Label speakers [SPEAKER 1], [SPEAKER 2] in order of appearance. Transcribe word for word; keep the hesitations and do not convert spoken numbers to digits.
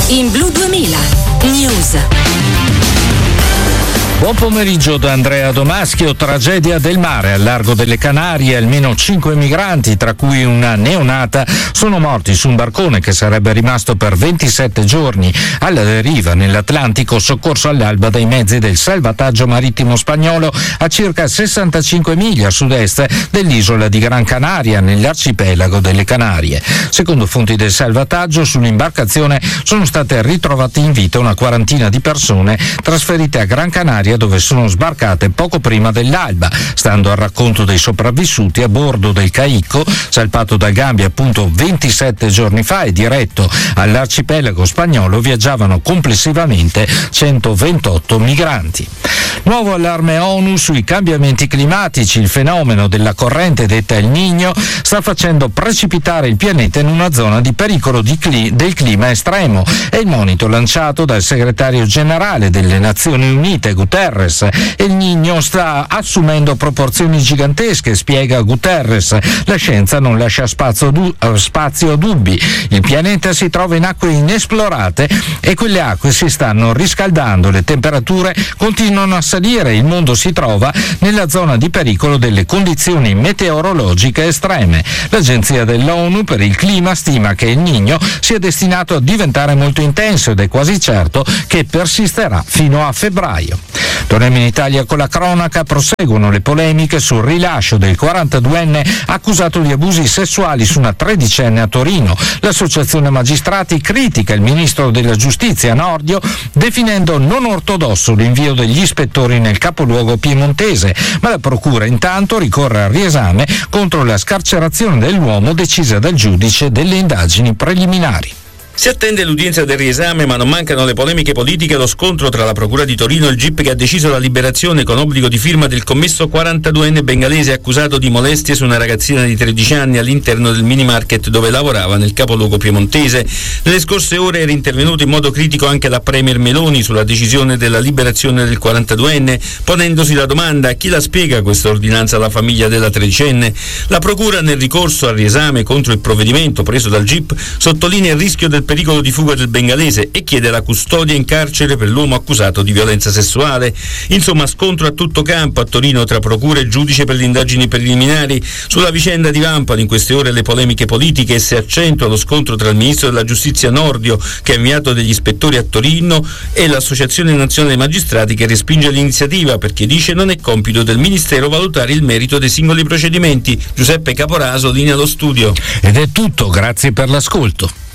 [SPEAKER 1] In Blu duemila News.
[SPEAKER 2] Buon pomeriggio da Andrea Domaschio. Tragedia del mare al largo delle Canarie. Almeno cinque migranti, tra cui una neonata, sono morti su un barcone che sarebbe rimasto per ventisette giorni alla deriva nell'Atlantico, soccorso all'alba dai mezzi del salvataggio marittimo spagnolo a circa sessantacinque miglia a sud-est dell'isola di Gran Canaria, nell'arcipelago delle Canarie. Secondo fonti del salvataggio, sull'imbarcazione sono state ritrovate in vita una quarantina di persone trasferite a Gran Canaria, dove sono sbarcate poco prima dell'alba. Stando al racconto dei sopravvissuti, a bordo del Caicco, salpato dal Gambia appunto ventisette giorni fa e diretto all'arcipelago spagnolo, viaggiavano complessivamente centoventotto migranti. Nuovo allarme ONU sui cambiamenti climatici. Il fenomeno della corrente detta El Niño sta facendo precipitare il pianeta in una zona di pericolo di cli- del clima estremo. È il monito lanciato dal segretario generale delle Nazioni Unite, Guterres. El Niño sta assumendo proporzioni gigantesche, spiega Guterres. La scienza non lascia spazio, du- spazio a dubbi. Il pianeta si trova in acque inesplorate e quelle acque si stanno riscaldando, le temperature continuano a salire, il mondo si trova nella zona di pericolo delle condizioni meteorologiche estreme. L'Agenzia dell'ONU per il clima stima che El Niño sia destinato a diventare molto intenso ed è quasi certo che persisterà fino a febbraio. Torniamo in Italia con la cronaca. Proseguono le polemiche sul rilascio del quarantaduenne accusato di abusi sessuali su una tredicenne a Torino. L'associazione magistrati critica il ministro della giustizia Nordio, definendo non ortodosso l'invio degli ispettori nel capoluogo piemontese, ma la procura intanto ricorre al riesame contro la scarcerazione dell'uomo decisa dal giudice delle indagini preliminari.
[SPEAKER 3] Si attende l'udienza del riesame, ma non mancano le polemiche politiche e lo scontro tra la Procura di Torino e il G I P, che ha deciso la liberazione con obbligo di firma del commesso quarantaduenne bengalese accusato di molestie su una ragazzina di tredici anni all'interno del mini market dove lavorava nel capoluogo piemontese. Nelle scorse ore era intervenuto in modo critico anche la Premier Meloni sulla decisione della liberazione del quarantaduenne, ponendosi la domanda: chi la spiega questa ordinanza alla famiglia della tredicenne? La Procura, nel ricorso al riesame contro il provvedimento preso dal G I P, sottolinea il rischio del pericolo di fuga del bengalese e chiede la custodia in carcere per l'uomo accusato di violenza sessuale. Insomma, scontro a tutto campo a Torino tra procura e giudice per le indagini preliminari. Sulla vicenda di Vampano in queste ore le polemiche politiche e si accentua lo scontro tra il ministro della giustizia Nordio, che ha inviato degli ispettori a Torino, e l'Associazione Nazionale Magistrati, che respinge l'iniziativa perché dice non è compito del Ministero valutare il merito dei singoli procedimenti. Giuseppe Caporaso, linea allo studio.
[SPEAKER 2] Ed è tutto, grazie per l'ascolto.